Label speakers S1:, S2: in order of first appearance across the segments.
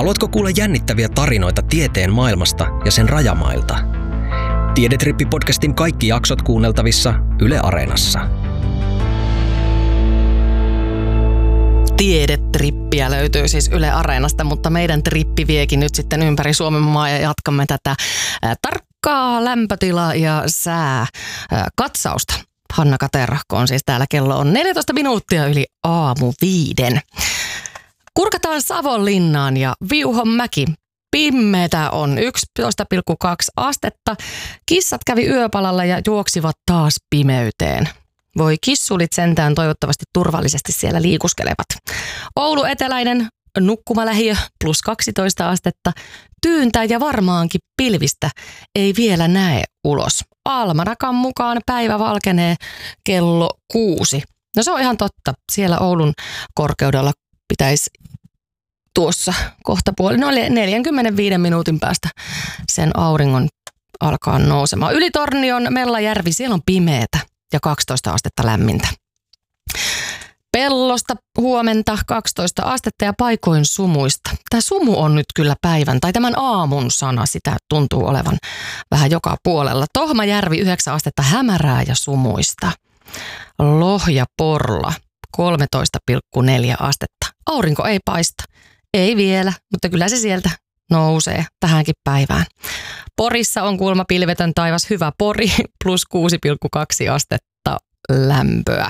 S1: Haluatko kuulla jännittäviä tarinoita tieteen maailmasta ja sen rajamailta? Tiedetrippi-podcastin kaikki jaksot kuunneltavissa Yle Areenassa.
S2: Tiedetrippiä löytyy siis Yle Areenasta, mutta meidän trippi viekin nyt sitten ympäri Suomen maa ja jatkamme tätä tarkkaa lämpötila- ja sääkatsausta. Hanna Katerahko on siis täällä, kello on 14 minuuttia yli 5:00. Kurkataan Savonlinnaan ja Viuhonmäki. Pimmeitä on 11,2 astetta. Kissat kävi yöpalalla ja juoksivat taas pimeyteen. Voi kissulit sentään toivottavasti turvallisesti siellä liikuskelevat. Oulu eteläinen nukkumalähiö plus 12 astetta. Tyyntää ja varmaankin pilvistä ei vielä näe ulos. Almanakan mukaan päivä valkenee kello 6. No se on ihan totta. Siellä Oulun korkeudella pitäisi tuossa kohta noin 45 minuutin päästä sen auringon alkaa nousemaan. Yli Tornion Mellajärvi, siellä on pimeätä ja 12 astetta lämmintä. Pellosta huomenta 12 astetta ja paikoin sumuista. Tämä sumu on nyt kyllä päivän tai tämän aamun sana, sitä tuntuu olevan vähän joka puolella. Tohmajärvi 9 astetta, hämärää ja sumuista. Lohja-Porla 13,4 astetta. Aurinko ei paista. Ei vielä, mutta kyllä se sieltä nousee tähänkin päivään. Porissa on kuulemma pilvetön taivas, hyvä Pori, plus 6,2 astetta lämpöä.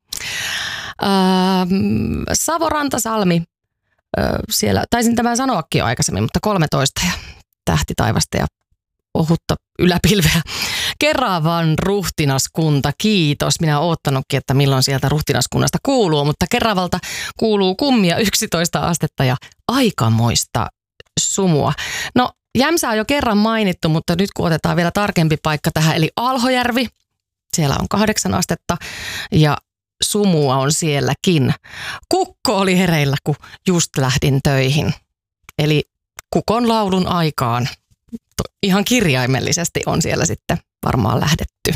S2: Savo-Rantasalmi, siellä taisin tämän sanoakin jo aikaisemmin, mutta 13 ja tähtitaivasta ja ohutta yläpilveä. Keravan ruhtinaskunta, kiitos. Minä olen oottanutkin, että milloin sieltä ruhtinaskunnasta kuuluu, mutta Keravalta kuuluu kummia 11 astetta ja aikamoista sumua. No, Jämsä on jo kerran mainittu, mutta nyt kun otetaan vielä tarkempi paikka tähän, eli Alhojärvi, siellä on 8 astetta ja sumua on sielläkin. Kukko oli hereillä, kun just lähdin töihin. Eli kukon laulun aikaan. Ihan kirjaimellisesti on siellä sitten varmaan lähdetty.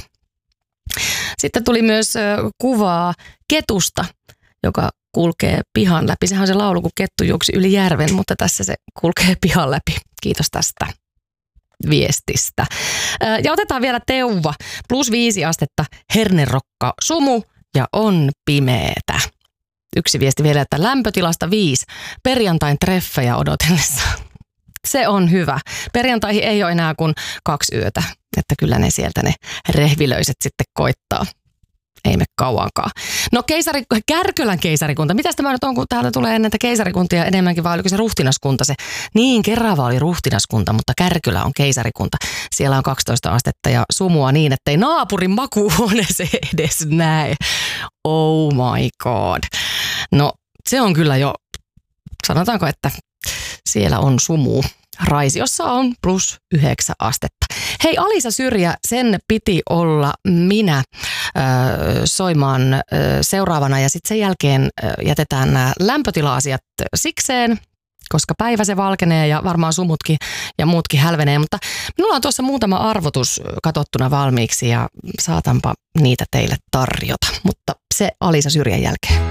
S2: Sitten tuli myös kuvaa ketusta, joka kulkee pihan läpi. Sehän on se laulu, kun kettu juoksi yli järven, mutta tässä se kulkee pihan läpi. Kiitos tästä viestistä. Ja otetaan vielä Teuva. Plus 5 astetta, hernerokka, sumu ja on pimeetä. Yksi viesti vielä, että lämpötilasta 5. Perjantain treffejä odotellessa. Se on hyvä. Perjantaihin ei ole enää kuin 2 yötä, että kyllä ne sieltä ne rehvilöiset sitten koittaa. Ei me kauankaan. No Kärkölän keisarikunta. Mitäs tämä nyt on, kun täältä tulee ennen keisarikuntia enemmänkin, vai oliko se ruhtinaskunta se? Niin, Kerava oli ruhtinaskunta, mutta Kärkölä on keisarikunta. Siellä on 12 astetta ja sumua niin, ettei naapurin makuuhuoneeseen edes näe. Oh my god. No, se on kyllä jo, sanotaanko, että siellä on sumu. Raisiossa on plus 9 astetta. Hei, Alisa Syrjä, sen piti olla minä soimaan seuraavana ja sitten sen jälkeen jätetään nämä lämpötila-asiat sikseen, koska päivä se valkenee ja varmaan sumutkin ja muutkin hälvenee, mutta minulla on tuossa muutama arvotus katsottuna valmiiksi ja saatanpa niitä teille tarjota, mutta se Alisa Syrjän jälkeen.